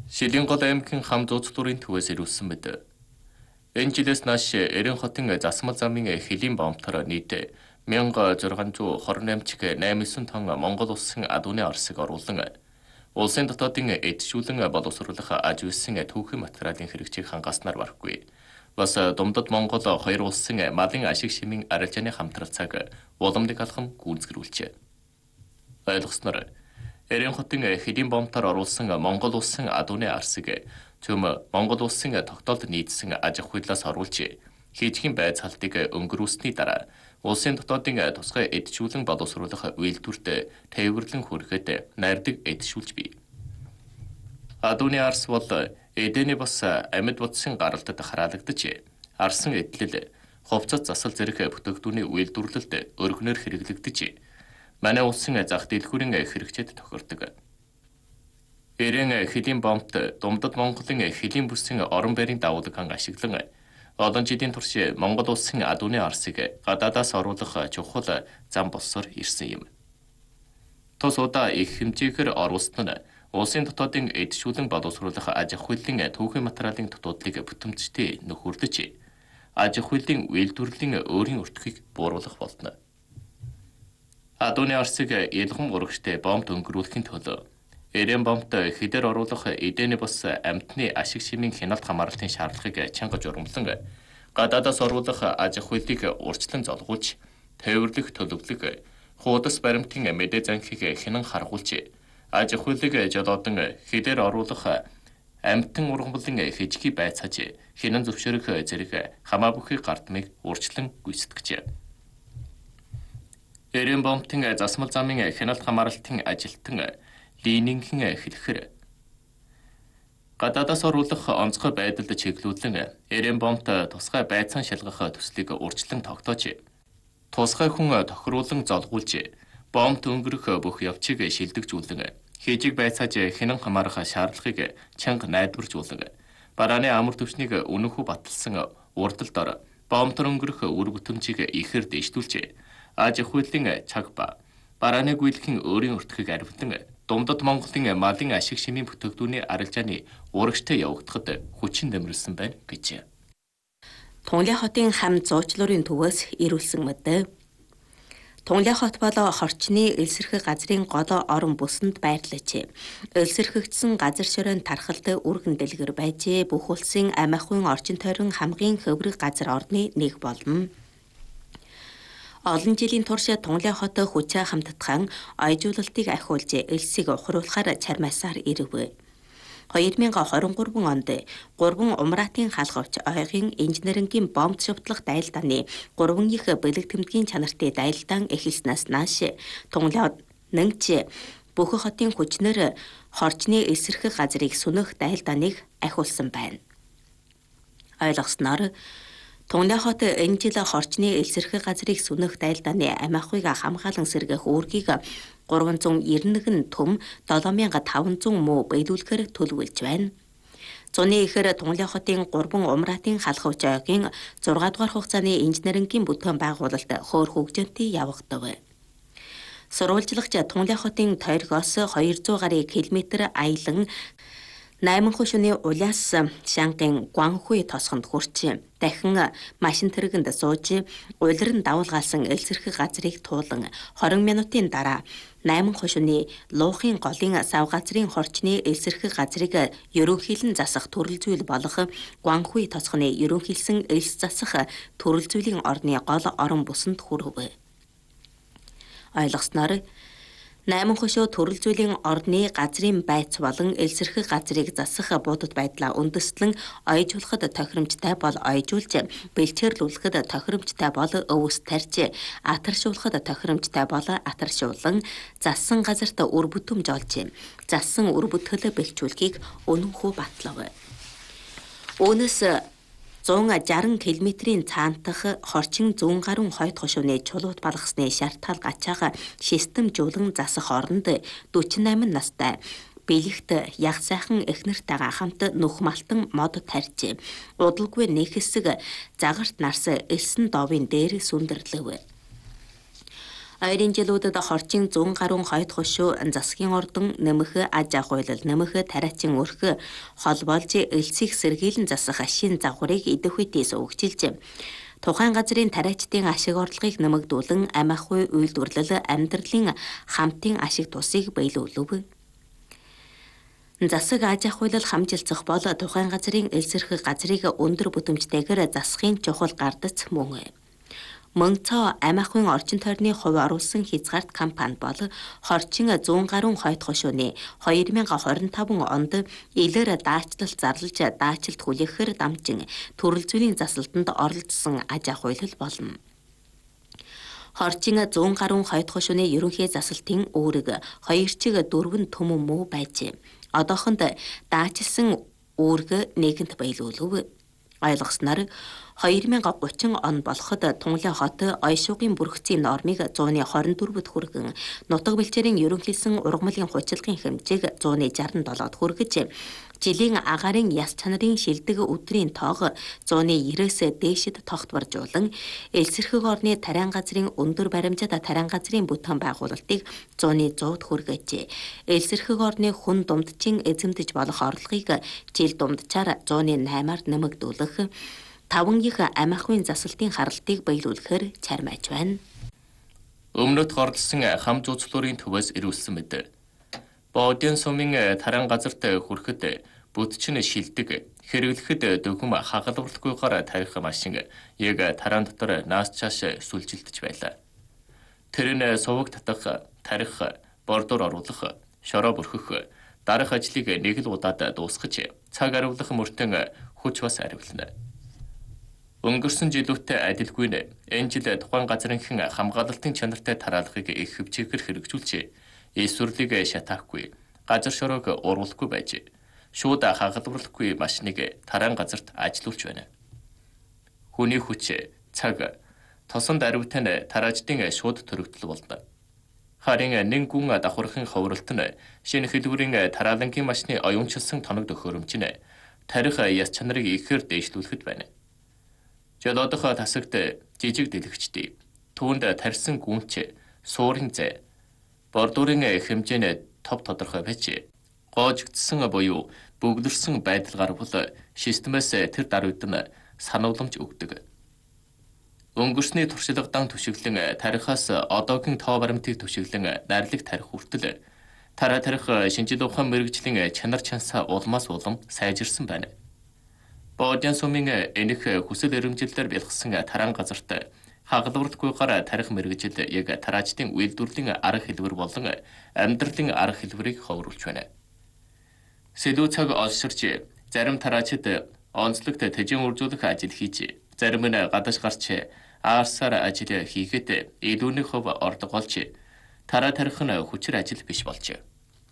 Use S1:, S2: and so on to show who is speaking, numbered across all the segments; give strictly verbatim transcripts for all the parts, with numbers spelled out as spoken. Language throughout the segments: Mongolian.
S1: Шилэнгол аймгийн хам зууцлуурын төвөөс ирүүлсэн мэт. Энэ жилээс нааш Эрен хотын засмал замын хэлийн бомбтор нийт one thousand six hundred twenty-eight чиг eighty-nine тонн Монгол улсын адууны арсыг оруулан улсын дотоодын эдшүүлэн боловсруулах аж үйлсэн түүхэн материалын хэрэгцээг хангааснаар барахгүй. Бас Думдад Монгол хоёр улсын малын ашиг шимийн арилжааны хамтралцааг уламжлалт алхам гүйцэтгүүлжээ. Ойлгосноор Эрен хотын хэлийн бомбтор оруулсан Монгол улсын адууны арсыг зөв Монгол улсын тогтоолд нийцсэн аж ахуйлаас оруулж хийжгийн байц халтыг өнгөрүүлсний дараа улсын дотоодын тусгай эдшүүлэн боловсруулах үйлдвэрт тээвэрлэн хүрэхэд найрдаг эдшүүлж бий. Адууны арс бол эдэний бас амьд бодсын гаралтад хараалагдаж арсан эдлэл, хувцас засал зэрэг бүтээгдэхүүний үйлдвэрлэлд өргөнөөр хэрэглэгдэж манай улсын зах дэлгүүрийн хэрэгцээд тохирдог. Эрен хэлийн бомбт Думдад Монголын хэлийн бүсийн орон байрын давуулган ашиглан олон жилийн турш Монгол улсын адууны арсыг гадаадаас оруулах чухал зам болсоор ирсэн юм. Тус удаа их хэмжээгээр оруулсан нь улсын дотоодын эдшүүлэн боловсруулах аж ахуйлын түүхэн материалын дутуудлыг бүтэмжтэй нөхөрлөж аж ахуйлын үйлдвэрлэлийн өөрийн өртгийг бууруулах болно. Адууны арсыг ялган урагштай бомб өнгөрүүлэхийн тулд Эрен бомбт хэдээр оруулах эдэний бас амьтны ашиг шимийн хяналт хамгаалалтын шаардлагыг чанга журамлан гадаадаас оруулах аж ахуйлыг урьдчилан золгуулж тээвэрлэх төлөвлөг хуудас баримтын мэдээ занхийг хянан харгуулж аж ахуйлыг жолоодон хэдээр оруулах амьтан ургамлын хэжгийн байцааж хянан зөвшөөрөх зэрэг хамаа бүхий гардмыг урьдчилан гүйцэтгэжээ. Эрен бомбтын засмал замын хяналт хамгаалалтын ажилтан Лининхэн хэлэхээр гадаадаас оруулах онцгой байдалд чиглүүлэн Эрен бомбт тусгай байцаан шалгах төслийг урьдчилан тогтоож тусгай хүн тохируулан золгуулж бомбт өнгөрөх бүх явцыг шилдэгжүүлэн хийжиг байцааж хянан хамаарах шаардлагыг чанга найдваржуулан барааны амар түвшнийг үнэнхүү баталсан урдалд ор бомбтор өнгөрөх үр бүтэмжийг ихээр дэвшүүлж аж ахуйлын цаг ба барааны гүйлхэн өөрийн өртгийг арвилан Думдад Монголын малын ашиг шимийн бүтээгдэхүүний арилжааны урагштай явагдахад хүчин нэмэрсэн байна гэж.
S2: Тунгалин хотын хам зуучлуурын төвөөс ирүүлсэн мэт. Тунгалин хот бол хорчны элсэрхэг газрын гол орон бүсэнд байрлаж, элсэрхэгдсэн газар шоройн тархалд үргэн дэлгэр байж бүх улсын амь ахуйн орчин тойрон хамгийн хөврөг газар орны нэг болно. Олон жилийн турш Тунгалин хот хүчээ хамтдахын аяжуулалтыг ахиулж элсийг ухруулахаар чармаасаар ирэв. two thousand twenty-three онд гурван умраатын халхавч ойгийн инженерингийн бомб шувтлах дайлдааны гурван их бэлэг тэмдгийн чанартай дайлдаан эхэлснээс нааш Тунгалин нэгж бүх хотын хүчнэр хорчны эсрэх газрыг сүнэх дайлдааныг ахиулсан байна. Ойлгосноор Тунгалин хот энэ жил хорчны элсэрхэг газрыг сүнэх дайлдааны амь ахуйг хамгаалан сэргээх үүргийг three hundred ninety-one төм seven thousand five hundred муу биелүүлэхээр төлөвлөж байна. Зуны ихэр Тунгалин хотын гурван умраатын халхавч ойгийн six дугаар хугацааны инженерингийн бүтээн байгуулалт хөөр хөгжинтэй явагдав. Сурвалжлагч Тунгалин хотын тойргоос two hundred гаруй километр аялан nine хошууны улаас Шанхайн Гуанхуй тосгонд хүрч дахин машин тэргэнд сууж улиран давуулгаалсан элсэрхэг газрыг туулан twenty минутын дараа nine хошууны Луухын голын сав газрын хорчны элсэрхэг газрыг ерөнхийлөн засах төрөл зүйл болох Гуанхуй тосгоны ерөнхийлсэн элс засах төрөл зүйлийн орны гол орон бүсэнд хүрэв. Ойлгосноор nine хошуу төрөл зүйлийн орны газрын байц болон элсэрхэг газрыг засах будад байдлаа үндэслэн ойжуулахад тохиромжтой бол ойжуулж, бэлчээрлүүлэхэд тохиромжтой бол өвс тарьж, атаршуулахад тохиромжтой бол атаршуулан, зассан газарт үр бүтэмж олж, зассан үр бүтгэл бэлчүүлэхийг үнэнхүү батлав. Үүнээс one hundred sixty километрийн цаантах хорчин зүүн гаруун хойд хошууны чулууд балгасны шартгаал гачаага системжүүлэн засах оронд forty-eight настай бэлэгт яг сайхан эхнэртэйгээ хамт нөх малтан мод тарьж удалгүй нэг хэсэг загарт нарс элсэн доовын дээр сүндэрлэв. Ойрын жилүүдэд хорчин зүүн гаруун хойд хошуу засгийн ордон нэмэх аж ахуйлал нэмэх тариачин өрх хол болж элсэх сэргийлэн засах шин загварыг идэх үедээ сувгжилжээ. Тухайн газрын тариачдын ашиг орлогыг нэмэгдүүлэн амь ахуй үйлдвэрлэл амьдралын хамтын ашиг тусыг биелүүлв. Засаг аж ахуйлал хамжилцах бол тухайн газрын элсэрх газрыг өндөр бүтээмжтэйгээр засахын чухал гардац мөн. Мөн цоо амь ахуйн орчин тойрны хувь оруулсан хязгаарт компани бол хорчин зүүн гаруун хойд хошууны две тысячи двадцать пять онд илэр даачилт зарлаж даачилт хүлээхээр дамжин төрөл зүйлийн засалтанд оролцсон аж ахуйлал болно. Хорчин зүүн гаруун хойд хошууны ерөнхий засалтын үүрэг хоёр чиг дөрвөн төмөн муу байжээ. Одоохонд даачилсан үүрэг нэгэнт биелүүлв. Ойлгосноор две тысячи тридцать он болоход Тунгалин хот ойшуугын бүрхцийн нормыг one twenty-fourд хүргэн нутаг бэлчээрийн ерөнхийлсөн ургамлын хүчилгын хэмжээг one sixty-seven-д хүргэж жилийн агаарын яс чанарын шилдэг өдрийн тоог one ninety-с дээшид тогтворжуулан элсэрхэг орны тариан газрын өндөр баримжат тариан газрын бүтээн байгуулалтыг one hundred хүргэж элсэрхэг орны хүн дундчин эзэмдэж болох орлогыг жил дундчаар one eight-аар нэмэгдүүлэх таван их амь ахуйн засалтын харалтыг биелүүлэхээр чармайж байна.
S1: Өмнөд хорлсон хам зууцлуурын төвөөс ирүүлсэн мэд. Боодын сумын таран газарт хүрэхэд бүтчин шилдэг хэрэглэхэд дөгөм хагалбарлахгүйгээр тарих машин яг таран дотор наас цааш сүлжилдэж байлаа. Тэр нь суваг татах, тарих, бордоор оруулах, шороо бүрхэх, дарах ажлыг нэг л удаад дуусгаж цаг ариулах мөртөн хүч бас ариулна. Өнгөрсөн жилүүтээ адилгүй нэ энэ жил тухайн газрынхан хамгаалалтын чанартай тараалахыг их хөвчөөр хэрэгжүүлж эсвэрлийг шатаахгүй газар шороог урвалгүй байж шууд хагалбарлахгүй машиныг тараан газарт ажилуулж байна. Хүний хүч, цаг, тосон даруйтай нь тараачдын шууд төрөгдөл болно. Харин нэг гүн давхархын ховролт нь шинэ хэлбэрийн тараалангийн машины оюунчилсан тоног төхөөрөмж нь тарих яс чанарыг ихээр дээшлүүлэхэд байна. Жолоодох тасагт жижиг дэлгчдээ түүнд тарьсан гүнч суурин зэ бордуурын хэмжээний тов тодорхой байж гоожигдсан буюу бөгдөрсөн байдал гарвал системээс тэр даруйд нь санууламж өгдөг. Өнгөрсний туршлагадан түшиглэн тарихаас одоогийн тоо баримтыг түшиглэн найрлаг тарих хүртэл тараа тарих шинжил ухаан мэрэгжлийн чанар чансаа улмаас улам сайжирсан байна. Боодын сумын энэх хүсэл эрмжилээр бэлгсэн таран газарт хагалбарлахгүйгээр тарих мэрэгжил яг тараачдын үйлдвэрлэлийн арга хэлбэр болон амьдралын арга хэлбэрийг ховруулж байна. Сэлүү цаг олширч зарим тараачид онцлогт тэжин үржүүлэх ажил хийж зарим нь гадаж гарч аарсаар ажил хийхэд илүүний хөв ордог болж тараа тарих нь хүчээр ажил биш болжээ.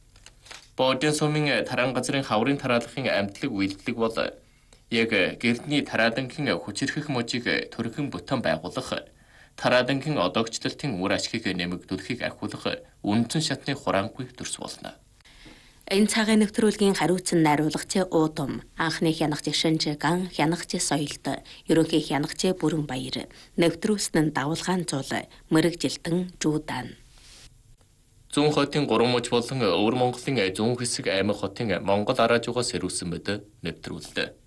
S1: Боодын сумын таран газрын хаврын тараалахын амтлаг үйлдэлэг бол яг гэрдний тараалангийн хүчирхэх мужийг төрхөн бүтэн байгуулах, тараалангийн одоогчлалтын үр ашгийг нэмэгдүүлэхийг ахиулах үндсэн шатны хураангүй төрс болно.
S2: Энэ цагаан нэвтрүүлгийн хариуцсан найруулагч Уудам, анхны хянагч Шинжиган, хянагч Соёлт, ерөнхий хянагч Бүрэн Баяр, нэвтрүүлсэн нь Давалгаан Зул, Мэрэгжилтэн Жуудан.
S1: Зүүн хотын гурван муж болон Өвөр Монголын зүүн хэсэг аймаг хотын Монгол араажуугаас ирүүлсэн мэд нэвтрүүлдэг.